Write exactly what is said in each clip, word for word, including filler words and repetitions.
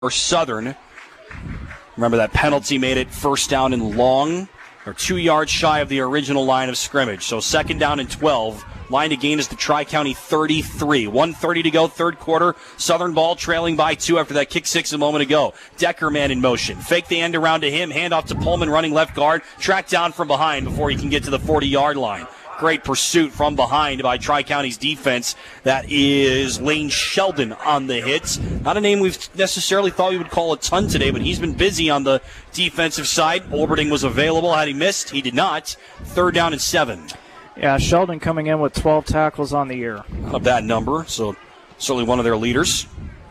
or Southern. Remember that penalty made it first down and long, or two yards shy of the original line of scrimmage. So second down and twelve. Line to gain is the Tri-County thirty-three. one thirty to go, third quarter. Southern ball trailing by two after that kick six a moment ago. Decker man in motion. Fake the end around to him. Hand off to Pullman running left guard. Tracked down from behind before he can get to the forty-yard line. Great pursuit from behind by Tri-County's defense. That is Lane Sheldon on the hits. Not a name we've necessarily thought we would call a ton today, but he's been busy on the defensive side. Olberding was available. Had he missed, he did not. Third down and seven. Yeah, Sheldon coming in with twelve tackles on the year. Not a bad number, so certainly one of their leaders.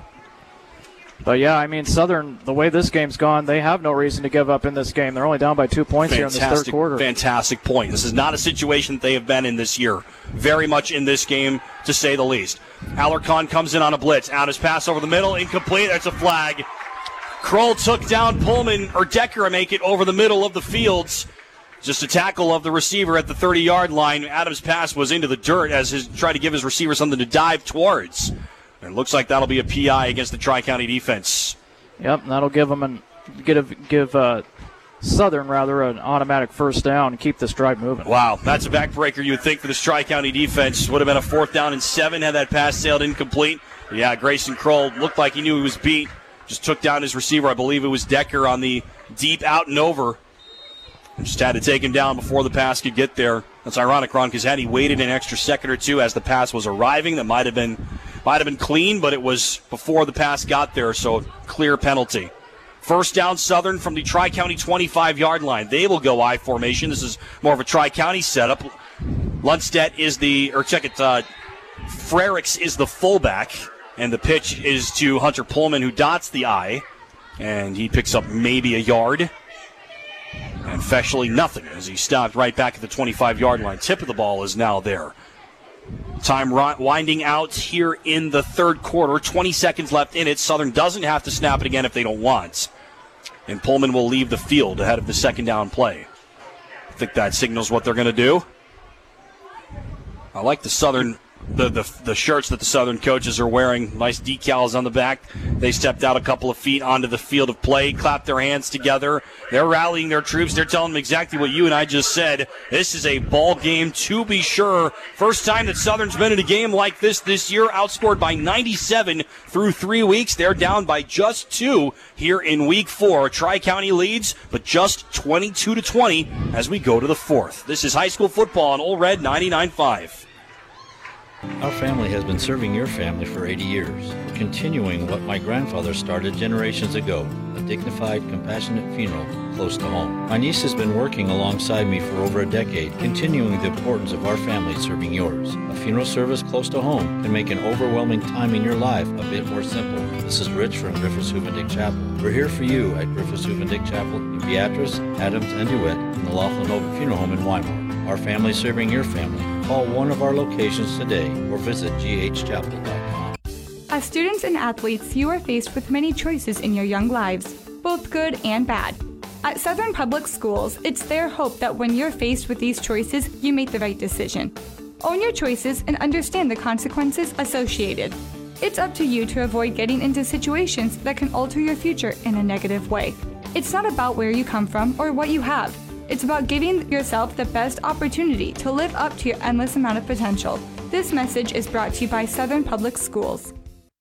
But, yeah, I mean, Southern, the way this game's gone, they have no reason to give up in this game. They're only down by two points fantastic, here in this third quarter. Fantastic point. This is not a situation that they have been in this year. Very much in this game, to say the least. Alarcon comes in on a blitz. Out his pass over the middle, incomplete. That's a flag. Kroll took down Pullman, or Decker, make it over the middle of the fields. Just a tackle of the receiver at the thirty-yard line. Adams' pass was into the dirt as he tried to give his receiver something to dive towards. And it looks like that'll be a P I against the Tri-County defense. Yep, that'll give them an give give uh, Southern rather an automatic first down and keep this drive moving. Wow, that's a backbreaker you would think for this Tri-County defense. Would have been a fourth down and seven had that pass sailed incomplete. Yeah, Grayson Kroll looked like he knew he was beat. Just took down his receiver. I believe it was Decker on the deep out and over. Just had to take him down before the pass could get there. That's ironic, Ron, because had he waited an extra second or two as the pass was arriving, that might have been might have been clean, but it was before the pass got there, so clear penalty. First down, Southern from the Tri-County twenty-five-yard line. They will go I formation. This is more of a Tri-County setup. Lundstedt is the, or check it, uh, Frericks is the fullback, and the pitch is to Hunter Pullman, who dots the I, and he picks up maybe a yard. And Feschley nothing as he stopped right back at the twenty-five-yard line. Tip of the ball is now there. Time winding out here in the third quarter. twenty seconds left in it. Southern doesn't have to snap it again if they don't want. And Pullman will leave the field ahead of the second down play. I think that signals what they're going to do. I like the Southern, the, the the shirts that the Southern coaches are wearing. Nice decals on the back. They stepped out a couple of feet onto the field of play, clapped their hands together. They're rallying their troops. They're telling them exactly what you and I just said. This is a ball game to be sure. First time that Southern's been in a game like this this year, outscored by ninety-seven through three weeks. They're down by just two here in week four. Tri-County leads, but just twenty-two to twenty as we go to the fourth. This is high school football on Ole Red ninety-nine point five. Our family has been serving your family for eighty years. We're continuing what my grandfather started generations ago, a dignified, compassionate funeral close to home. My niece has been working alongside me for over a decade, continuing the importance of our family serving yours. A funeral service close to home can make an overwhelming time in your life a bit more simple. This is Rich from Griffiths-Huvendick Chapel. We're here for you at Griffiths-Huvendick Chapel in Beatrice, Adams, and DeWitt, and the Laughlin Open Funeral Home in Wymore. Our family serving your family. Call one of our locations today or visit g h chapel dot com. As students and athletes, you are faced with many choices in your young lives, both good and bad. At Southern Public Schools, it's their hope that when you're faced with these choices, you make the right decision. Own your choices and understand the consequences associated. It's up to you to avoid getting into situations that can alter your future in a negative way. It's not about where you come from or what you have. It's about giving yourself the best opportunity to live up to your endless amount of potential. This message is brought to you by Southern Public Schools.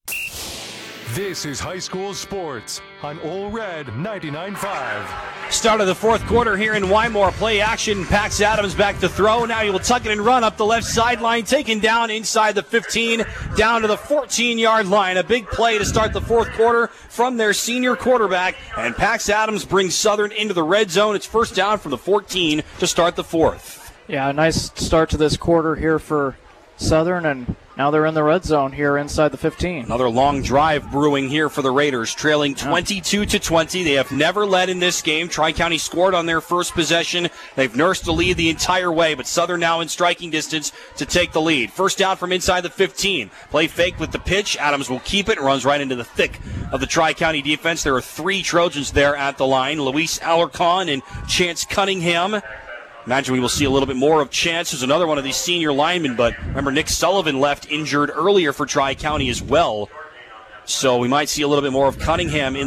This is high school sports on Ole Red ninety-nine point five. Start of the fourth quarter here in Wymore. Play action. Pax Adams back to throw. Now he will tuck it and run up the left sideline. Taken down inside the fifteen, down to the fourteen-yard line. A big play to start the fourth quarter from their senior quarterback. And Pax Adams brings Southern into the red zone. It's first down from the fourteen to start the fourth. Yeah, a nice start to this quarter here for Southern, and now they're in the red zone here inside the fifteen. Another long drive brewing here for the Raiders, trailing twenty-two to twenty. They have never led in this game. Tri-County scored on their first possession. They've nursed the lead the entire way, but Southern now in striking distance to take the lead. First down from inside the fifteen. Play fake with the pitch. Adams will keep it and runs right into the thick of the Tri-County defense. There are three Trojans there at the line. Luis Alarcon and Chance Cunningham. Imagine we will see a little bit more of Chance, who's another one of these senior linemen, but remember Nick Sullivan left injured earlier for Tri-County as well. So we might see a little bit more of Cunningham in